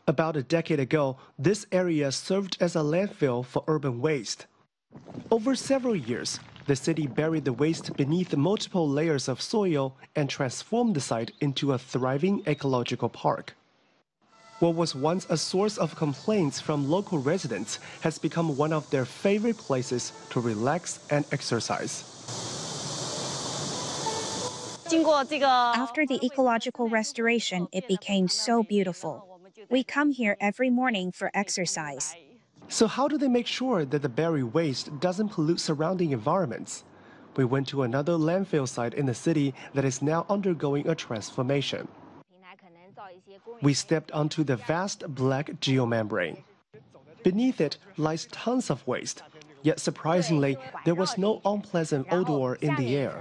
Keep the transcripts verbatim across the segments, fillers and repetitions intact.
About a decade ago, this area served as a landfill for urban waste. Over several years, the city buried the waste beneath multiple layers of soil and transformed the site into a thriving ecological park. What was once a source of complaints from local residents has become one of their favorite places to relax and exercise. After the ecological restoration, it became so beautiful. We come here every morning for exercise. So how do they make sure that the buried waste doesn't pollute surrounding environments? We went to another landfill site in the city that is now undergoing a transformation. We stepped onto the vast black geomembrane. Beneath it lies tons of waste, yet surprisingly, there was no unpleasant odor in the air.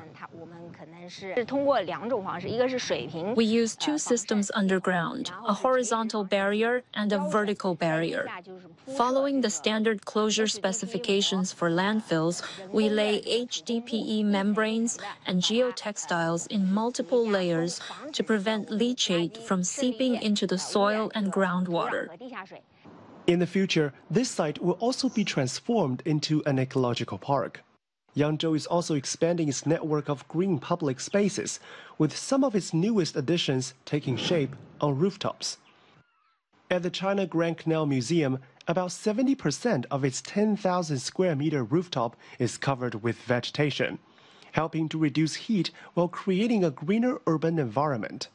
We use two systems underground, a horizontal barrier and a vertical barrier. Following the standard closure specifications for landfills, we lay H D P E membranes and geotextiles in multiple layers to prevent leachate from seeping into the soil and groundwater. In the future, this site will also be transformed into an ecological park. Yangzhou is also expanding its network of green public spaces, with some of its newest additions taking shape on rooftops. At the China Grand Canal Museum, about seventy percent of its ten thousand square meter rooftop is covered with vegetation, helping to reduce heat while creating a greener urban environment.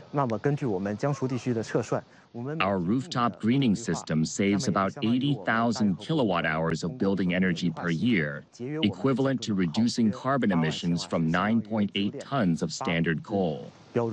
Our rooftop greening system saves about eighty thousand kilowatt hours of building energy per year, equivalent to reducing carbon emissions from nine point eight tons of standard coal.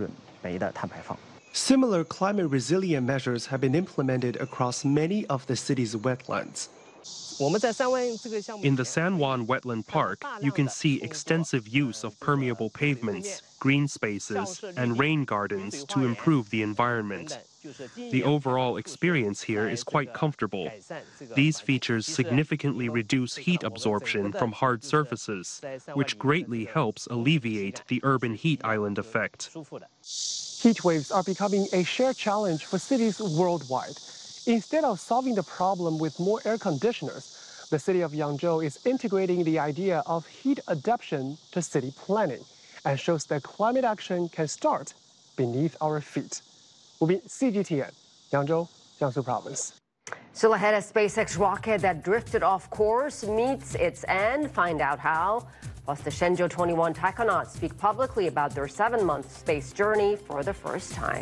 Similar climate-resilient measures have been implemented across many of the city's wetlands. In the San Juan Wetland Park, you can see extensive use of permeable pavements, green spaces, and rain gardens to improve the environment. The overall experience here is quite comfortable. These features significantly reduce heat absorption from hard surfaces, which greatly helps alleviate the urban heat island effect. Heat waves are becoming a shared challenge for cities worldwide. Instead of solving the problem with more air conditioners, the city of Yangzhou is integrating the idea of heat adaptation to city planning and shows that climate action can start beneath our feet. C G T N, Yangzhou, Jiangsu Province. Still ahead, a SpaceX rocket that drifted off course meets its end. Find out how. Plus, the Shenzhou twenty-one taikonauts speak publicly about their seven-month space journey for the first time.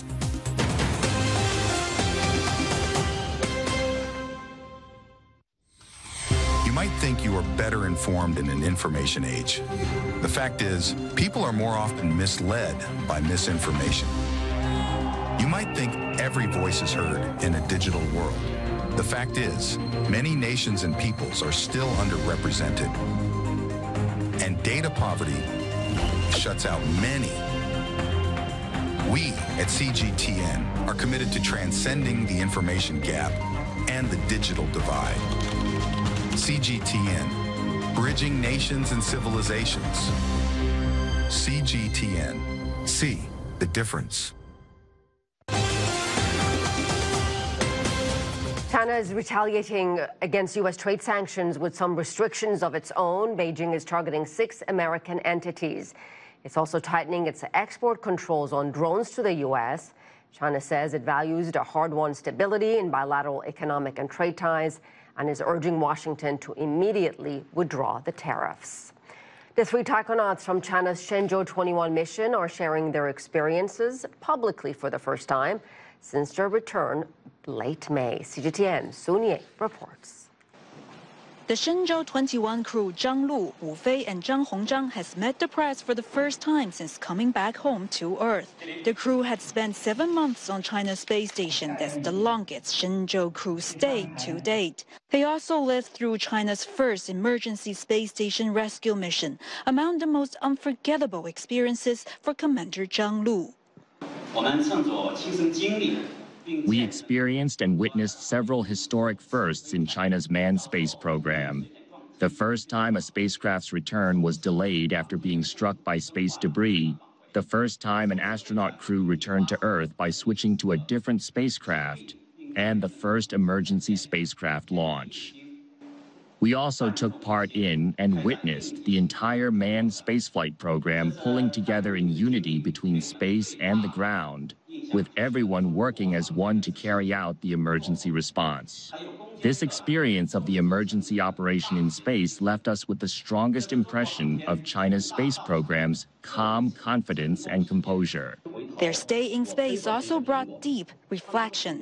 You might think you are better informed in an information age. The fact is, people are more often misled by misinformation. You might think every voice is heard in a digital world. The fact is, many nations and peoples are still underrepresented. And data poverty shuts out many. We at C G T N are committed to transcending the information gap and the digital divide. C G T N, bridging nations and civilizations. C G T N, see the difference. China is retaliating against U S trade sanctions with some restrictions of its own. Beijing is targeting six American entities. It's also tightening its export controls on drones to the U S. China says it values the hard-won stability in bilateral economic and trade ties and is urging Washington to immediately withdraw the tariffs. The three taikonauts from China's Shenzhou twenty-one mission are sharing their experiences publicly for the first time since their return late May. C G T N Sun Ye reports. The Shenzhou twenty-one crew Zhang Lu, Wu Fei, and Zhang Hongzhang has met the press for the first time since coming back home to Earth. The crew had spent seven months on China's space station. That's the longest Shenzhou crew stayed to date. They also lived through China's first emergency space station rescue mission, among the most unforgettable experiences for Commander Zhang Lu. We experienced and witnessed several historic firsts in China's manned space program. The first time a spacecraft's return was delayed after being struck by space debris. The first time an astronaut crew returned to Earth by switching to a different spacecraft. and the first emergency spacecraft launch. We also took part in and witnessed the entire manned spaceflight program pulling together in unity between space and the ground, with everyone working as one to carry out the emergency response. This experience of the emergency operation in space left us with the strongest impression of China's space program's calm confidence and composure. Their stay in space also brought deep reflection.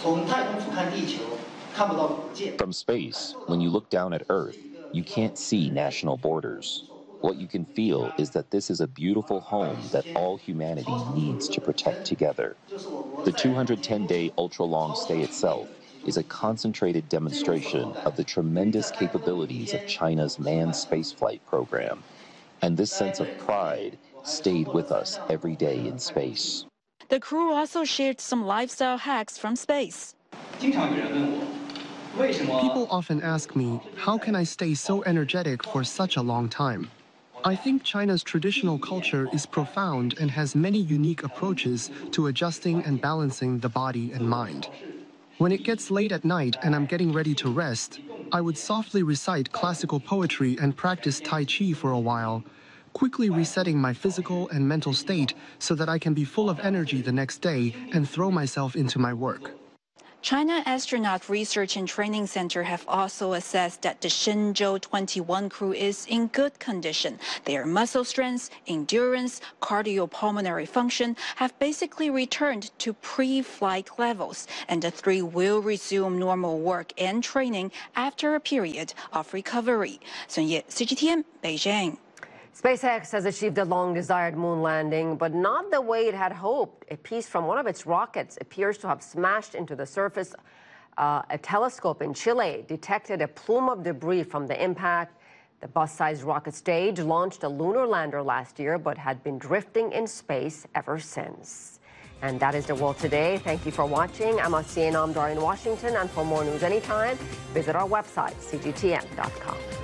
From space, when you look down at Earth, you can't see national borders. What you can feel is that this is a beautiful home that all humanity needs to protect together. The two hundred ten day ultra-long stay itself is a concentrated demonstration of the tremendous capabilities of China's manned spaceflight program. And this sense of pride stayed with us every day in space. The crew also shared some lifestyle hacks from space. People often ask me, how can I stay so energetic for such a long time? I think China's traditional culture is profound and has many unique approaches to adjusting and balancing the body and mind. When it gets late at night and I'm getting ready to rest, I would softly recite classical poetry and practice Tai Chi for a while, quickly resetting my physical and mental state so that I can be full of energy the next day and throw myself into my work. China Astronaut Research and Training Center have also assessed that the Shenzhou twenty-one crew is in good condition. Their muscle strength, endurance, cardiopulmonary function have basically returned to pre-flight levels, and the three will resume normal work and training after a period of recovery. Sun Ye, C G T N, Beijing. SpaceX has achieved a long-desired moon landing, but not the way it had hoped. A piece from one of its rockets appears to have smashed into the surface. Uh, a telescope in Chile detected a plume of debris from the impact. The bus-sized rocket stage launched a lunar lander last year, but had been drifting in space ever since. And that is the world today. Thank you for watching. I'm Asiya Namdar in Washington, and for more news anytime, visit our website, C G T N dot com.